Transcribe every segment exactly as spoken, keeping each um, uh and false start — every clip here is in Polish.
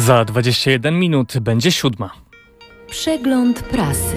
Za dwadzieścia jeden minut będzie siódma. Przegląd prasy.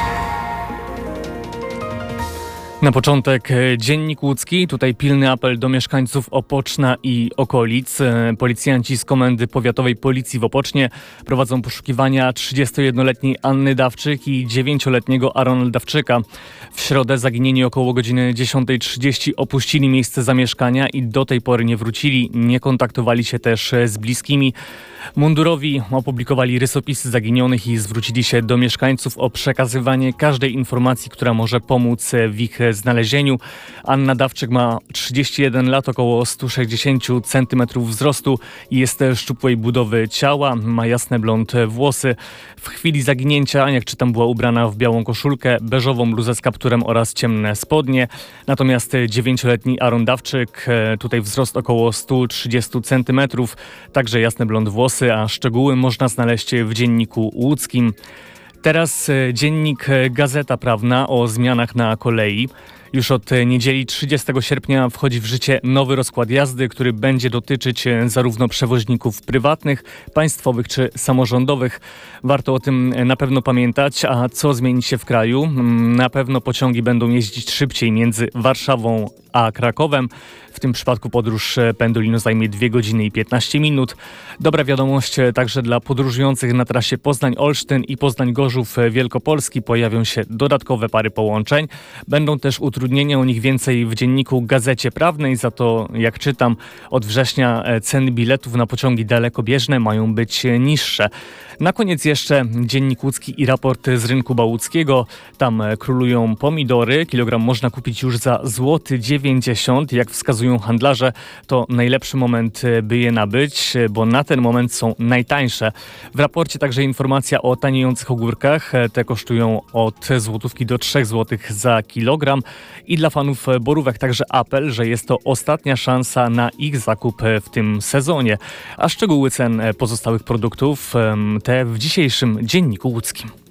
Na początek Dziennik Łódzki. Tutaj pilny apel do mieszkańców Opoczna i okolic. Policjanci z Komendy Powiatowej Policji w Opocznie prowadzą poszukiwania trzydziestojednoletniej Anny Dawczyk i dziewięcioletniego Arona Dawczyka. W środę zaginieni około godziny dziesiątej trzydzieści opuścili miejsce zamieszkania i do tej pory nie wrócili. Nie kontaktowali się też z bliskimi. Mundurowi opublikowali rysopisy zaginionych i zwrócili się do mieszkańców o przekazywanie każdej informacji, która może pomóc w ich znalezieniu. Anna Dawczyk ma trzydzieści jeden lat, około sto sześćdziesiąt centymetrów wzrostu i jest szczupłej budowy ciała. Ma jasne blond włosy. W chwili zaginięcia, jak czytam, była ubrana w białą koszulkę, beżową bluzę z kapturem oraz ciemne spodnie. Natomiast dziewięcioletni Aron Dawczyk, tutaj wzrost około sto trzydzieści centymetrów, także jasne blond włosy, a szczegóły można znaleźć w Dzienniku Łódzkim. Teraz dziennik Gazeta Prawna o zmianach na kolei. Już od niedzieli trzydziestego sierpnia wchodzi w życie nowy rozkład jazdy, który będzie dotyczyć zarówno przewoźników prywatnych, państwowych czy samorządowych. Warto o tym na pewno pamiętać. A co zmieni się w kraju? Na pewno pociągi będą jeździć szybciej między Warszawą a Krakowem. W tym przypadku podróż Pendolino zajmie dwie godziny i piętnaście minut. Dobra wiadomość także dla podróżujących na trasie Poznań-Olsztyn i Poznań-Gorzów-Wielkopolski. Pojawią się dodatkowe pary połączeń. Będą też utrudnienia, o nich więcej w Dzienniku Gazecie Prawnej. Za to, jak czytam, od września ceny biletów na pociągi dalekobieżne mają być niższe. Na koniec jeszcze Dziennik Łódzki i raport z rynku bałuckiego. Tam królują pomidory. Kilogram można kupić już za złoty dziewięćdziesiąt. Jak wskazują handlarze, to najlepszy moment, by je nabyć, bo na ten moment są najtańsze. W raporcie także informacja o taniejących ogórkach. Te kosztują od złotówki do trzech złotych za kilogram. I dla fanów borówek także apel, że jest to ostatnia szansa na ich zakup w tym sezonie. A szczegóły cen pozostałych produktów te w dzisiejszym Dzienniku Łódzkim.